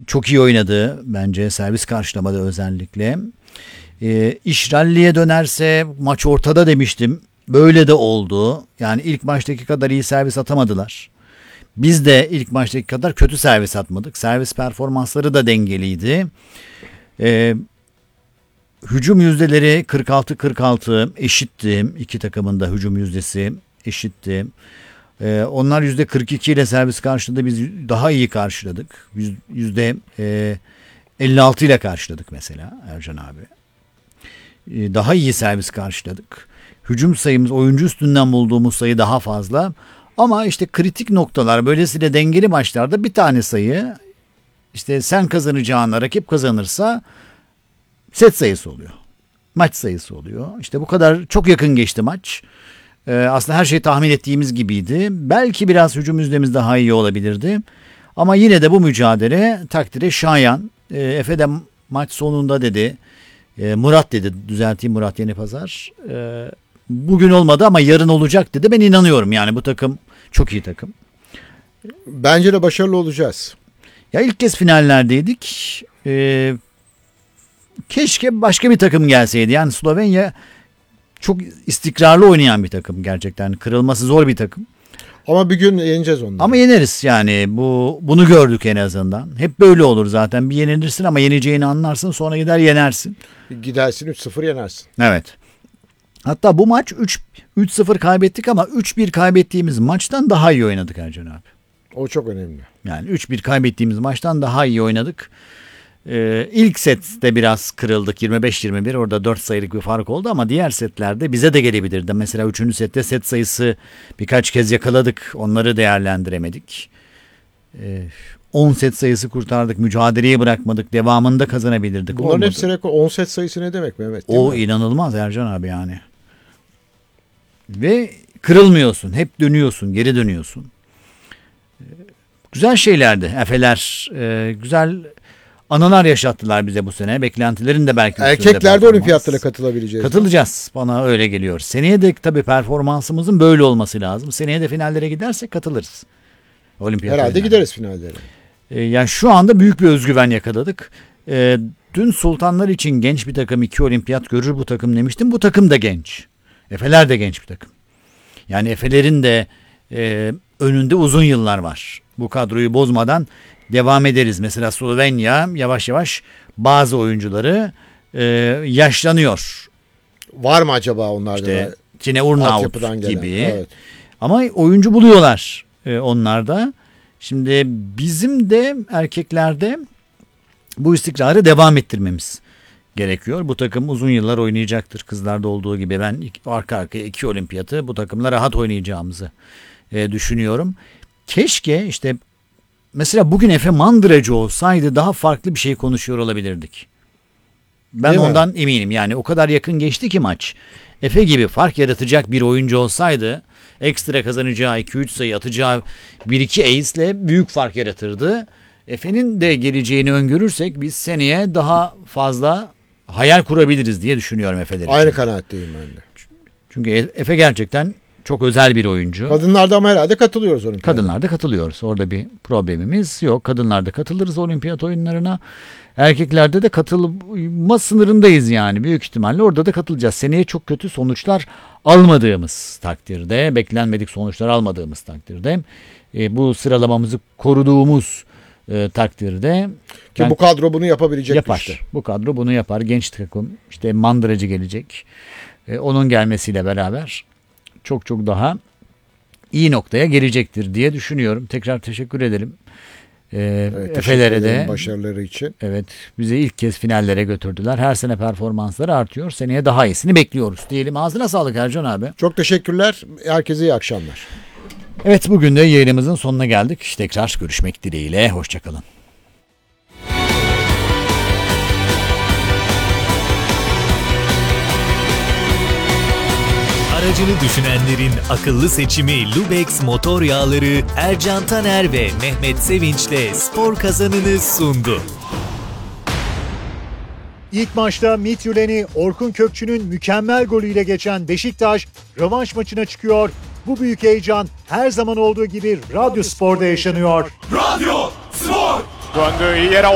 çok iyi oynadı bence servis karşılamada özellikle. İş ralliye dönerse maç ortada demiştim. Böyle de oldu. Yani ilk maçtaki kadar iyi servis atamadılar. Biz de ilk maçtaki kadar kötü servis atmadık. Servis performansları da dengeliydi. Hücum yüzdeleri 46-46 eşitti. İki takımın da hücum yüzdesi eşitti. Onlar %42 ile servis karşıladı. Biz daha iyi karşıladık. %56 ile karşıladık mesela Ercan abi. Daha iyi servis karşıladık. Hücum sayımız, oyuncu üstünden bulduğumuz sayı daha fazla. Ama işte kritik noktalar, böylesiyle dengeli maçlarda bir tane sayı, işte sen kazanacağına rakip kazanırsa set sayısı oluyor. Maç sayısı oluyor. İşte bu kadar çok yakın geçti maç. Aslında her şey tahmin ettiğimiz gibiydi. Belki biraz hücum yüzdemiz daha iyi olabilirdi. Ama yine de bu mücadele takdire şayan. Efe de maç sonunda dedi. Murat dedi, düzelteyim, Murat Yenipazar. Bugün olmadı ama yarın olacak dedi. Ben inanıyorum, yani bu takım çok iyi takım. Bence de başarılı olacağız. Ya ilk kez finallerdeydik. Keşke başka bir takım gelseydi. Yani Slovenya çok istikrarlı oynayan bir takım gerçekten. Kırılması zor bir takım. Ama bir gün yeneceğiz onları. Ama yeneriz yani. Bunu gördük en azından. Hep böyle olur zaten. Bir yenilirsin ama yeneceğini anlarsın, sonra gider yenersin. Gidersin 3-0 yenersin. Evet. Hatta bu maç 3-0 kaybettik ama 3-1 kaybettiğimiz maçtan daha iyi oynadık Ercan abi. O çok önemli. Yani 3-1 kaybettiğimiz maçtan daha iyi oynadık. İlk sette biraz kırıldık, 25-21, orada 4 sayılık bir fark oldu ama diğer setlerde bize de gelebilirdi. Mesela 3. sette set sayısı birkaç kez yakaladık, onları değerlendiremedik. 10 set sayısı kurtardık, mücadeleyi bırakmadık, devamında kazanabilirdik. Bunların hepsi rekor. 10 set sayısı ne demek Mehmet? O inanılmaz Ercan abi yani. Ve kırılmıyorsun, hep dönüyorsun, geri dönüyorsun. Güzel şeylerdi Efeler, güzel anılar yaşattılar bize bu sene. Beklentilerin de belki erkeklerde olimpiyatlara katılabileceğiz. Katılacağız. Bana öyle geliyor. Seneye de tabii performansımızın böyle olması lazım. Seneye de finallere gidersek katılırız. Herhalde gideriz finallere. Yani şu anda büyük bir özgüven yakaladık. Dün Sultanlar için genç bir takım 2 olimpiyat görür bu takım demiştim. Bu takım da genç. Efeler de genç bir takım. Yani Efelerin de önünde uzun yıllar var. Bu kadroyu bozmadan devam ederiz. Mesela Slovenya yavaş yavaş bazı oyuncuları yaşlanıyor. Var mı acaba onlarda? İşte Tine Urnaut gibi. Evet. Ama oyuncu buluyorlar onlar da. Şimdi bizim de erkeklerde bu istikrarı devam ettirmemiz gerekiyor. Bu takım uzun yıllar oynayacaktır. Kızlarda olduğu gibi ben arka arkaya 2 olimpiyatı bu takımla rahat oynayacağımızı düşünüyorum. Keşke işte mesela bugün Efe mandıracı olsaydı daha farklı bir şey konuşuyor olabilirdik. Ben Değil ondan eminim. Yani o kadar yakın geçti ki maç. Efe gibi fark yaratacak bir oyuncu olsaydı ekstra kazanacağı 2-3 sayı atacağı 1-2 ace'le büyük fark yaratırdı. Efe'nin de geleceğini öngörürsek biz seneye daha fazla hayal kurabiliriz diye düşünüyorum Efe'ler için. Aynı kanaatteyim ben de. Çünkü Efe gerçekten çok özel bir oyuncu. Kadınlarda ama herhalde katılıyoruz olimpiyata. Kadınlarda katılıyoruz. Orada bir problemimiz yok. Kadınlarda katılırız olimpiyat oyunlarına. Erkeklerde de katılma sınırındayız yani. Büyük ihtimalle orada da katılacağız. Seneye çok kötü sonuçlar almadığımız takdirde, beklenmedik sonuçlar almadığımız takdirde, bu sıralamamızı koruduğumuz takdirde ki bu kadro bunu yapabilecek yapar. İşte. Bu kadro bunu yapar. Genç takım, işte mandıracı gelecek. Onun gelmesiyle beraber çok çok daha iyi noktaya gelecektir diye düşünüyorum. Tekrar teşekkür edelim. Evet, Efe'lere de başarıları için. Evet, bizi ilk kez finallere götürdüler. Her sene performansları artıyor. Seneye daha iyisini bekliyoruz diyelim. Ağzına sağlık Ercan abi. Çok teşekkürler. Herkese iyi akşamlar. Evet, bugün de yayınımızın sonuna geldik. Tekrar görüşmek dileğiyle. Hoşçakalın. Aracını düşünenlerin akıllı seçimi Lubex motor yağları Ercan Taner ve Mehmet Sevinç'le spor kazanını sundu. İlk maçta Midtjylland'i Orkun Kökçü'nün mükemmel golüyle geçen Beşiktaş rövanş maçına çıkıyor. Bu büyük heyecan her zaman olduğu gibi Radyo Spor'da yaşanıyor. Radyo Spor! Döndüğü yere